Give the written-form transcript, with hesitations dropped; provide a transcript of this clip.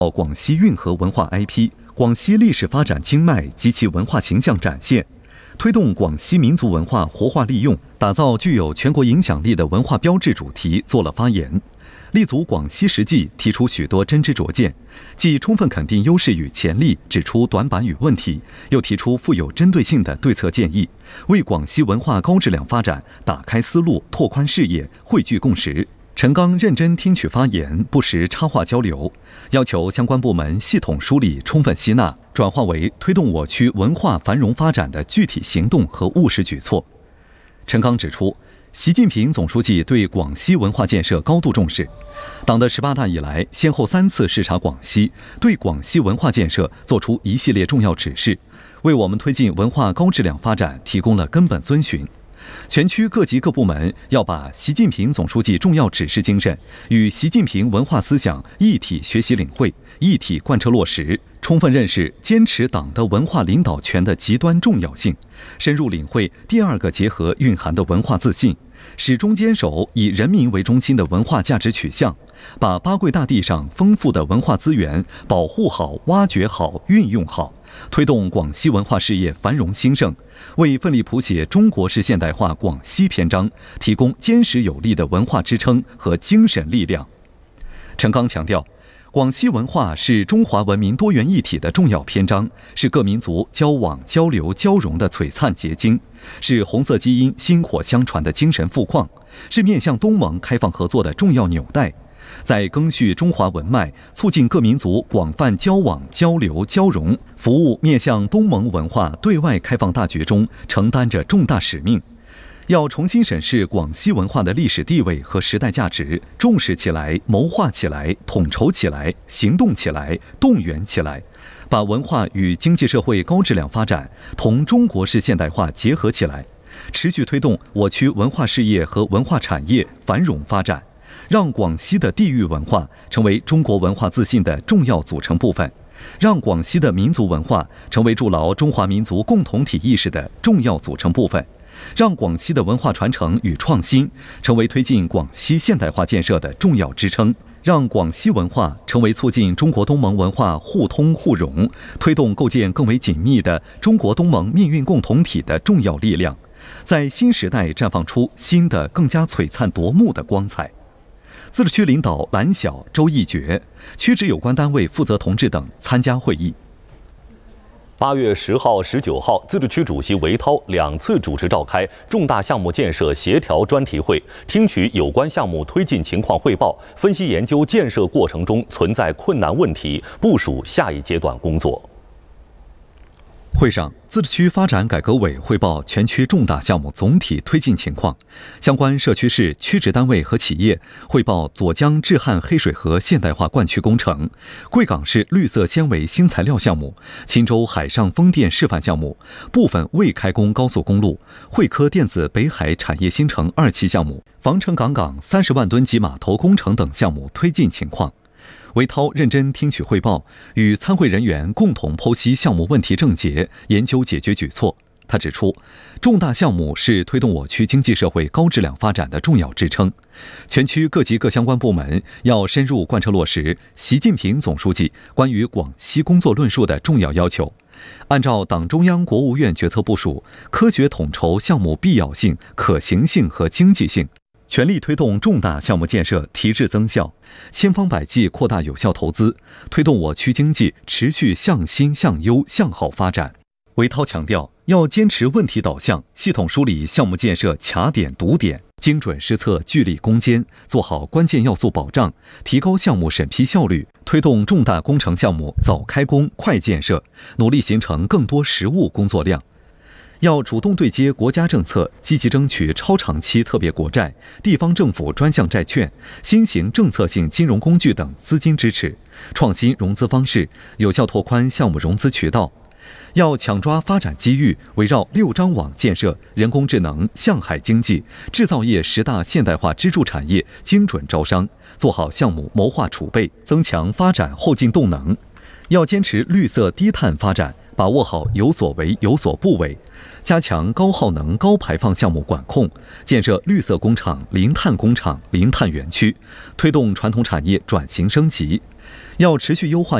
广西运河文化 IP、广西历史发展经脉及其文化形象展现，推动广西民族文化活化利用，打造具有全国影响力的文化标志主题做了发言，立足广西实际，提出许多真知灼见，既充分肯定优势与潜力，指出短板与问题，又提出富有针对性的对策建议，为广西文化高质量发展打开思路、拓宽视野、汇聚共识。陈刚认真听取发言，不时插话交流，要求相关部门系统梳理、充分吸纳，转化为推动我区文化繁荣发展的具体行动和务实举措。陈刚指出，习近平总书记对广西文化建设高度重视，党的18大以来，先后3次视察广西，对广西文化建设作出一系列重要指示，为我们推进文化高质量发展提供了根本遵循。全区各级各部门要把习近平总书记重要指示精神与习近平文化思想一体学习领会、一体贯彻落实，充分认识坚持党的文化领导权的极端重要性，深入领会第二个结合蕴含的文化自信，始终坚守以人民为中心的文化价值取向，把八桂大地上丰富的文化资源保护好、挖掘好、运用好，推动广西文化事业繁荣兴盛，为奋力谱写中国式现代化广西篇章提供坚实有力的文化支撑和精神力量。陈刚强调，广西文化是中华文明多元一体的重要篇章，是各民族交往、交流、交融的璀璨结晶，是红色基因薪火相传的精神富矿，是面向东盟开放合作的重要纽带。在赓续中华文脉、促进各民族广泛交往、交流、交融，服务面向东盟文化对外开放大局中承担着重大使命。要重新审视广西文化的历史地位和时代价值，重视起来、谋划起来、统筹起来、行动起来、动员起来，把文化与经济社会高质量发展同中国式现代化结合起来，持续推动我区文化事业和文化产业繁荣发展，让广西的地域文化成为中国文化自信的重要组成部分，让广西的民族文化成为筑牢中华民族共同体意识的重要组成部分，让广西的文化传承与创新成为推进广西现代化建设的重要支撑，让广西文化成为促进中国东盟文化互通互融、推动构建更为紧密的中国东盟命运共同体的重要力量，在新时代绽放出新的更加璀璨夺目的光彩。自治区领导蓝晓、周义觉、区直有关单位负责同志等参加会议。 8月10号、19号，自治区主席韦涛2次主持召开重大项目建设协调专题会，听取有关项目推进情况汇报，分析研究建设过程中存在困难问题，部署下一阶段工作。 会上，自治区发展改革委汇报全区重大项目总体推进情况，相关社区市区直单位和企业汇报左江治汉黑水河现代化灌区工程、贵港市绿色纤维新材料项目、钦州海上风电示范项目、部分未开工高速公路、汇科电子北海产业新城2期项目、防城港30万吨级码头工程等项目推进情况。韦涛认真听取汇报，与参会人员共同剖析项目问题症结，研究解决举措。他指出，重大项目是推动我区经济社会高质量发展的重要支撑，全区各级各相关部门要深入贯彻落实习近平总书记关于广西工作论述的重要要求，按照党中央、国务院决策部署，科学统筹项目必要性、可行性和经济性，全力推动重大项目建设提质增效，千方百计扩大有效投资，推动我区经济持续向新向优向好发展。韦涛强调，要坚持问题导向，系统梳理项目建设卡点堵点，精准施策聚力攻坚，做好关键要素保障，提高项目审批效率，推动重大工程项目早开工快建设，努力形成更多实务工作量。要主动对接国家政策，积极争取超长期特别国债、地方政府专项债券、新型政策性金融工具等资金支持，创新融资方式，有效拓宽项目融资渠道。要抢抓发展机遇，围绕6张网建设、人工智能、向海经济、制造业10大现代化支柱产业精准招商，做好项目谋划储备，增强发展后进动能。要坚持绿色低碳发展， 把握好有所为有所不为，加强高耗能高排放项目管控，建设绿色工厂、零碳工厂、零碳园区，推动传统产业转型升级。要持续优化